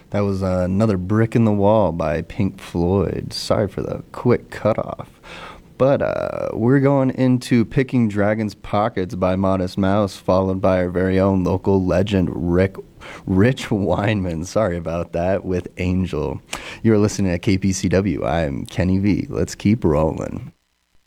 That was another Brick in the Wall by Pink Floyd. Sorry for the quick cutoff. But we're going into Picking Dragon's Pockets by Modest Mouse, followed by our very own local legend, Rich Weinman. Sorry about that, with Angel. You're listening to KPCW. I'm Kenny V. Let's keep rolling.